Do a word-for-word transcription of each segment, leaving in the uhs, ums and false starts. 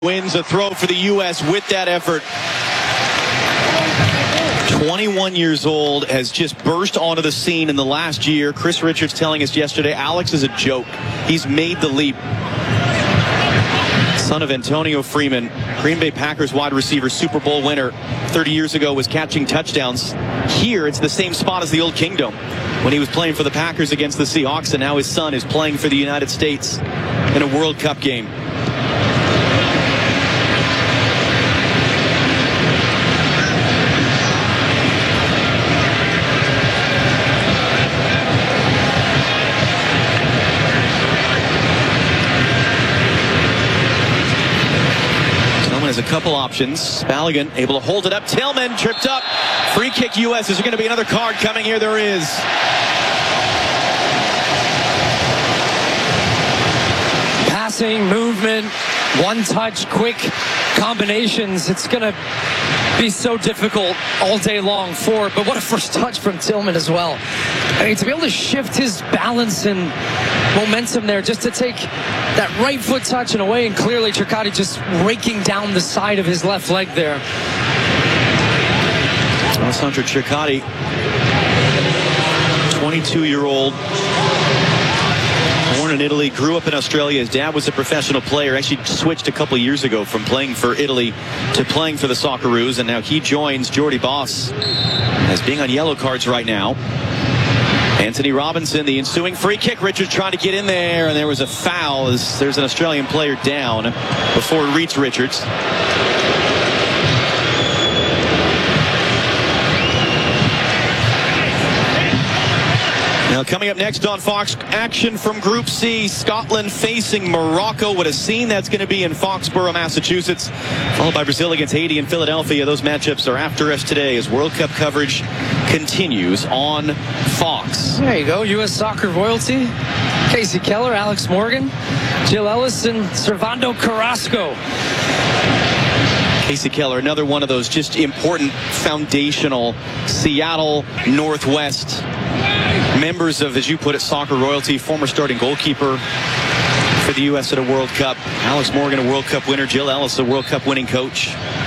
Wins a throw for the U S with that effort. twenty-one years old, has just burst onto the scene in the last year. Chris Richards telling us yesterday, Alex is a joke. He's made the leap. Son of Antonio Freeman, Green Bay Packers wide receiver, Super Bowl winner. thirty years ago was catching touchdowns. Here, it's the same spot as the old Kingdom when he was playing for the Packers against the Seahawks, and now his son is playing for the United States in a World Cup game. Has a couple options. Balogun able to hold it up. Tillman tripped up. Free kick U S. Is there going to be another card coming here? There is. Passing, movement, one touch, quick combinations. It's going to be so difficult all day long for, but what a first touch from Tillman as well. I mean, to be able to shift his balance and momentum there, just to take that right foot touch and away, and clearly Turcotte just raking down the side of his left leg there. Alessandro Turcotte, twenty-two-year-old, born in Italy, grew up in Australia. His dad was a professional player. Actually switched a couple years ago from playing for Italy to playing for the Socceroos, and now he joins Jordy Boss as being on yellow cards right now. Anthony Robinson, the ensuing free kick. Richards trying to get in there, and there was a foul as there's an Australian player down before it reached Richards. Now coming up next on Fox, action from Group C, Scotland facing Morocco. What a scene that's going to be in Foxborough, Massachusetts, followed by Brazil against Haiti in Philadelphia. Those matchups are after us today as World Cup coverage continues on Fox. There you go, U S Soccer royalty. Casey Keller, Alex Morgan, Jill Ellis, and Servando Carrasco. Casey Keller, another one of those just important foundational Seattle Northwest members of, as you put it, soccer royalty. Former starting goalkeeper for the U S at a World Cup. Alex Morgan, a World Cup winner. Jill Ellis, a World Cup winning coach.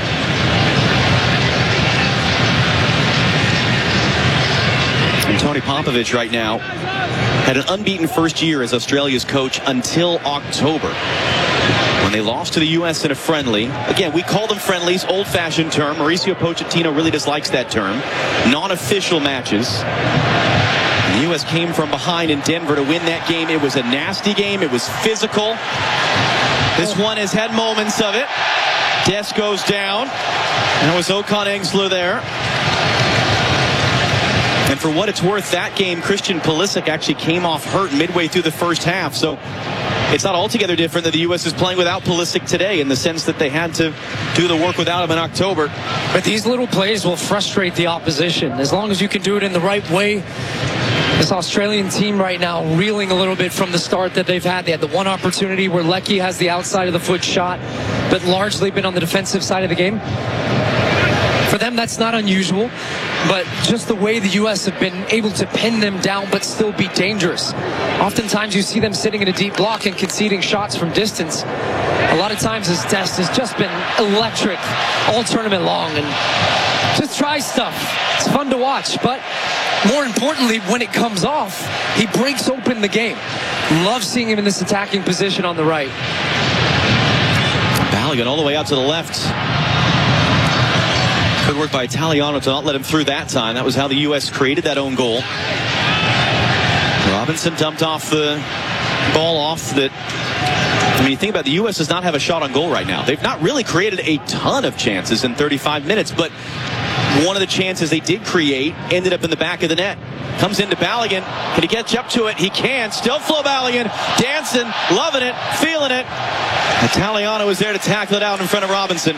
And Tony Popovich right now had an unbeaten first year as Australia's coach until October, when they lost to the U S in a friendly. Again, we call them friendlies, old-fashioned term. Mauricio Pochettino really dislikes that term. Non-official matches. The U S came from behind in Denver to win that game. It was a nasty game. It was physical. This one has had moments of it. Des goes down. And it was Okan Engsler there. And for what it's worth, that game, Christian Pulisic actually came off hurt midway through the first half. So it's not altogether different that the U S is playing without Pulisic today, in the sense that they had to do the work without him in October. But these little plays will frustrate the opposition as long as you can do it in the right way. This Australian team right now reeling a little bit from the start that they've had. They had the one opportunity where Leckie has the outside of the foot shot, but largely been on the defensive side of the game. For them, that's not unusual, but just the way the U S have been able to pin them down but still be dangerous. Oftentimes you see them sitting in a deep block and conceding shots from distance. A lot of times this test has just been electric all tournament long, and just try stuff. It's fun to watch, but more importantly, when it comes off, he breaks open the game. Love seeing him in this attacking position on the right. Balogun all the way out to the left. Good work by Italiano to not let him through that time. That was how the U S created that own goal. Robinson dumped off the ball off that. I mean, you think about it, the U S does not have a shot on goal right now. They've not really created a ton of chances in thirty-five minutes, but one of the chances they did create ended up in the back of the net. Comes into Balogun. Can he catch up to it? He can. Still Flo Balogun. Dancing, loving it, feeling it. Italiano is there to tackle it out in front of Robinson.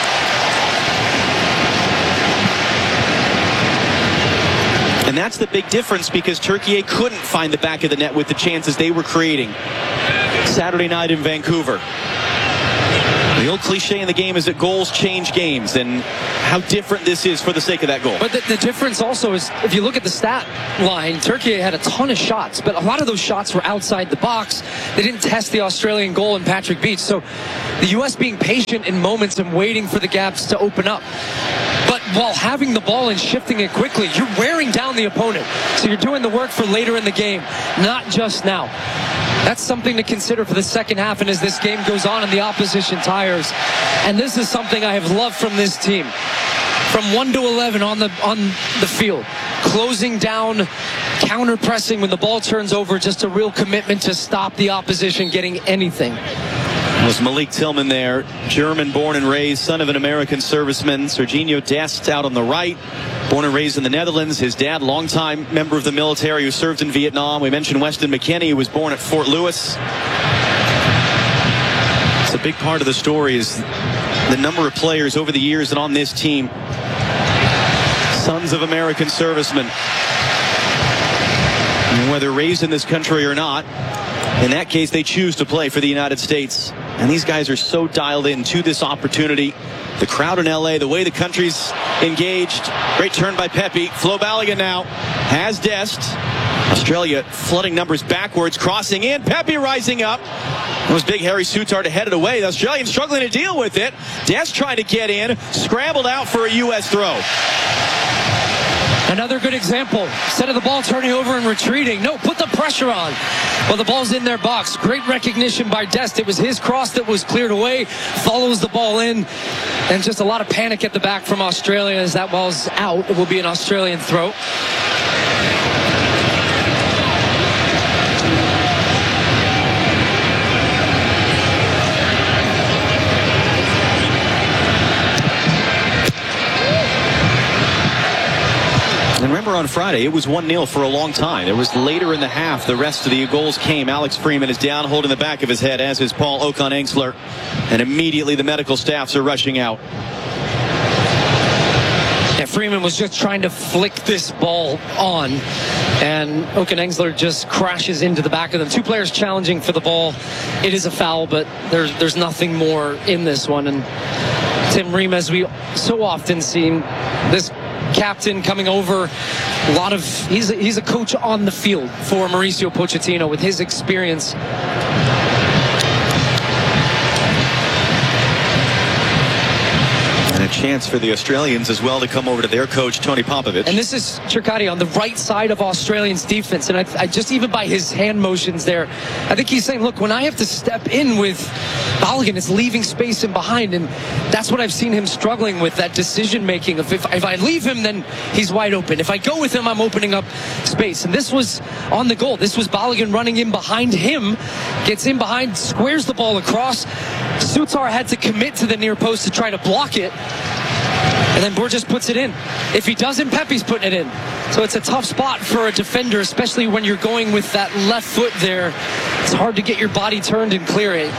And that's the big difference, because Turkey couldn't find the back of the net with the chances they were creating Saturday night in Vancouver. The old cliche in the game is that goals change games, and how different this is for the sake of that goal. But the, the difference also is, if you look at the stat line, Turkey had a ton of shots, but a lot of those shots were outside the box. They didn't test the Australian goal in Patrick Beach. So the U S being patient in moments and waiting for the gaps to open up. But while having the ball and shifting it quickly, you're wearing down the opponent. So you're doing the work for later in the game, not just now. That's something to consider for the second half and as this game goes on and the opposition tires. And this is something I have loved from this team. From one to eleven on the on the field, closing down, counter-pressing when the ball turns over, just a real commitment to stop the opposition getting anything. Was Malik Tillman there, German born and raised, son of an American serviceman. Serginho Dest out on the right, born and raised in the Netherlands. His dad, longtime member of the military who served in Vietnam. We mentioned Weston McKennie, who was born at Fort Lewis. It's a big part of the story is the number of players over the years and on this team, sons of American servicemen. And whether raised in this country or not, in that case, they choose to play for the United States. And these guys are so dialed in to this opportunity. The crowd in L A, the way the country's engaged. Great turn by Pepe. Flo Balogun now has Dest. Australia flooding numbers backwards, crossing in. Pepe rising up. It was big Harry Souttar to head it away. The Australians struggling to deal with it. Dest trying to get in. Scrambled out for a U S throw. Another good example. Instead of the ball turning over and retreating, no, put the pressure on. Well, the ball's in their box. Great recognition by Dest. It was his cross that was cleared away. Follows the ball in. And just a lot of panic at the back from Australia as that ball's out. It will be an Australian throw. And remember on Friday, it was one nil for a long time. It was later in the half. The rest of the goals came. Alex Freeman is down, holding the back of his head, as is Paul Okan-Engsler. And immediately the medical staffs are rushing out. Yeah, Freeman was just trying to flick this ball on. And Okan-Engsler just crashes into the back of them. Two players challenging for the ball. It is a foul, but there's, there's nothing more in this one. And Tim Ream, as we so often see, this captain coming over, a lot of he's a, he's a coach on the field for Mauricio Pochettino with his experience. And a chance for the Australians as well to come over to their coach, Tony Popovich. And this is Chirkati on the right side of Australians defense. And I, I just, even by his hand motions there, I think he's saying, look, when I have to step in with Balogun, it's leaving space in behind. And that's what I've seen him struggling with, that decision making of if, if I leave him, then he's wide open. If I go with him, I'm opening up space. And this was on the goal. This was Balogun running in behind him, gets in behind, squares the ball across. Souttar had to commit to the near post to try to block it. And then Borges puts it in. If he doesn't, Pepe's putting it in. So it's a tough spot for a defender, especially when you're going with that left foot there. It's hard to get your body turned and clear it.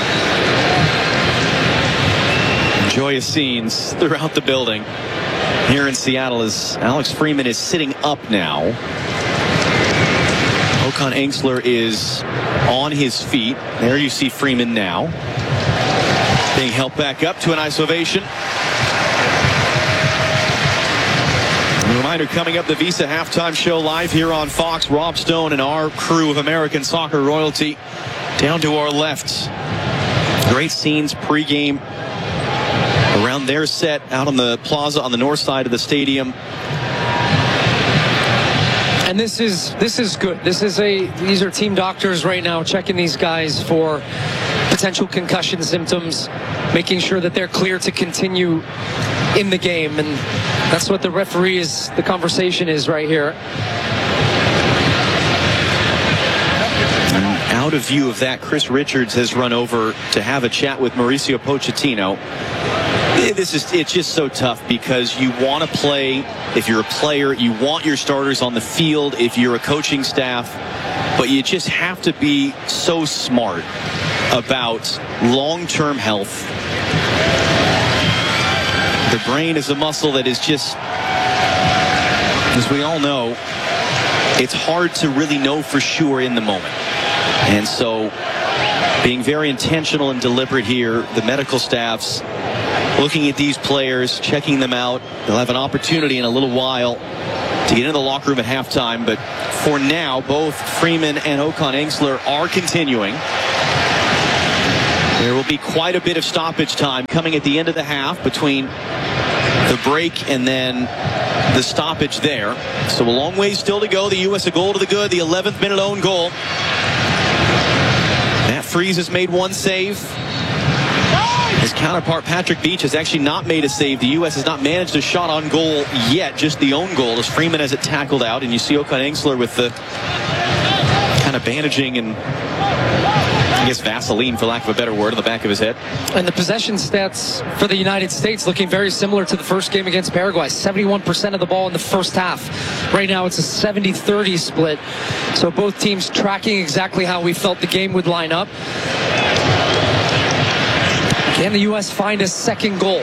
Joyous scenes throughout the building here in Seattle as Alex Freeman is sitting up now. Okan-Engsler is on his feet. There you see Freeman now. Being helped back up to an isolation. A reminder, coming up, the Visa halftime show live here on Fox. Rob Stone and our crew of American soccer royalty down to our left. Great scenes pregame around their set out on the plaza on the north side of the stadium. And this is this is good. This is a these are team doctors right now checking these guys for potential concussion symptoms, making sure that they're clear to continue in the game. And that's what the referee is, the conversation is right here. And out of view of that, Chris Richards has run over to have a chat with Mauricio Pochettino. This is, it's just so tough because you want to play, if you're a player, you want your starters on the field if you're a coaching staff, but you just have to be so smart about long-term health. The brain is a muscle that is just, as we all know, it's hard to really know for sure in the moment. And so being very intentional and deliberate here. The medical staff's looking at these players, checking them out. They'll have an opportunity in a little while to get into the locker room at halftime, but for now, both Freeman and Håkan Engstler are continuing. There will be quite a bit of stoppage time coming at the end of the half between the break and then the stoppage there. So a long way still to go. The U S a goal to the good, the eleventh minute own goal. Matt Freese has made one save. His counterpart Patrick Beach has actually not made a save. The U S has not managed a shot on goal yet, just the own goal as Freeman has it tackled out. And you see Håkan Engstler with the kind of bandaging and I guess Vaseline, for lack of a better word, on the back of his head. And the possession stats for the United States looking very similar to the first game against Paraguay. seventy-one percent of the ball in the first half. Right now it's a seventy thirty split. So both teams tracking exactly how we felt the game would line up. Can the U S find a second goal?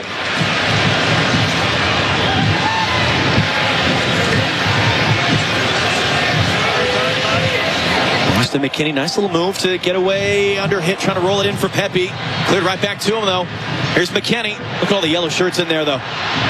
Weston McKennie, nice little move to get away under hit, trying to roll it in for Pepe. Cleared right back to him, though. Here's McKennie. Look at all the yellow shirts in there, though.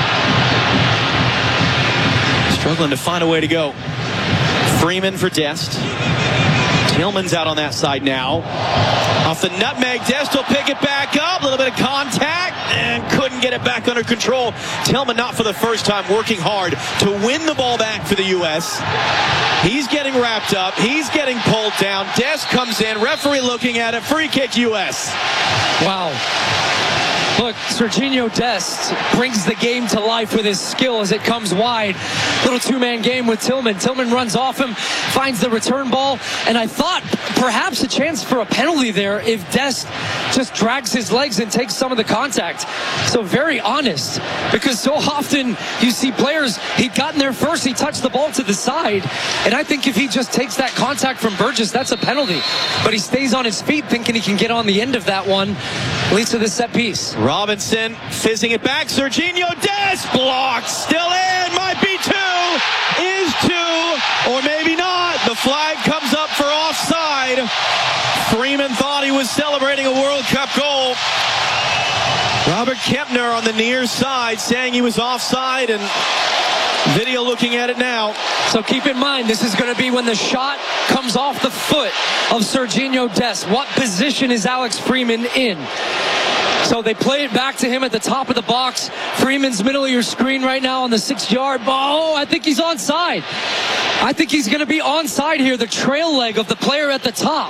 Struggling to find a way to go. Freeman for Dest. Tillman's out on that side now. Off the nutmeg, Dest will pick it back up. A little bit of contact and couldn't get it back under control. Tillman, not for the first time, working hard to win the ball back for the U S. He's getting wrapped up. He's getting pulled down. Dest comes in. Referee looking at it. Free kick U S. Wow. Look, Sergiño Dest brings the game to life with his skill as it comes wide. Little two-man game with Tillman. Tillman runs off him, finds the return ball, and I thought perhaps a chance for a penalty there if Dest just drags his legs and takes some of the contact. So very honest, because so often you see players, he'd gotten there first, he touched the ball to the side, and I think if he just takes that contact from Burgess, that's a penalty. But he stays on his feet thinking he can get on the end of that one, leads to the set piece. Robinson fizzing it back. Sergiño Dest blocked. Still in. Might be two. Is two. Or maybe not. The flag comes up for offside. Freeman thought he was celebrating a World Cup goal. Robert Kempner on the near side saying he was offside, and video looking at it now. So keep in mind, this is going to be when the shot comes off the foot of Sergiño Dest. What position is Alex Freeman in? So they play it back to him at the top of the box. Freeman's middle of your screen right now on the six-yard ball. Oh, I think he's onside. I think he's going to be onside here, the trail leg of the player at the top.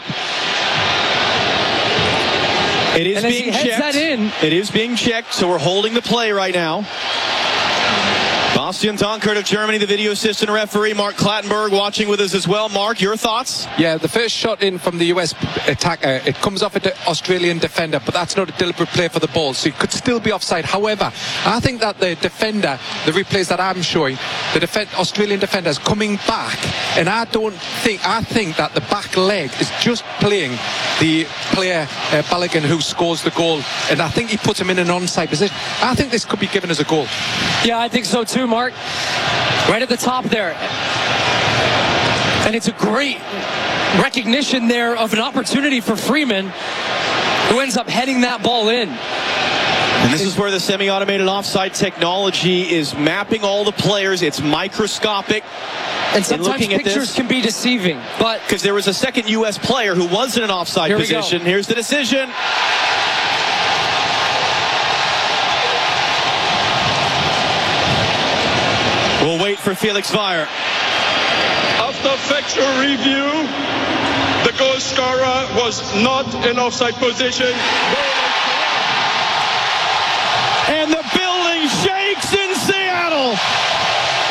It is and being as he heads checked. That in, it is being checked, so we're holding the play right now. Bastian Dankert of Germany, the video assistant referee. Mark Clattenburg watching with us as well. Mark, your thoughts? Yeah, the first shot in from the U S attacker, it comes off at the Australian defender, but that's not a deliberate play for the ball, so it could still be offside. However, I think that the defender, the replays that I'm showing, the def- Australian defender is coming back, and I don't think, I think that the back leg is just playing the player, uh, Balogun, who scores the goal, and I think he puts him in an onside position. I think this could be given as a goal. Yeah, I think so too, Mark. Right at the top there. And it's a great recognition there of an opportunity for Freeman, who ends up heading that ball in. And this is where the semi-automated offside technology is mapping all the players. It's microscopic. And sometimes looking at pictures this, can be deceiving. But because there was a second U S player who was in an offside Here position. Here's the decision. We'll wait for Felix Weyer. After factual review, the goal scorer was not in offside position.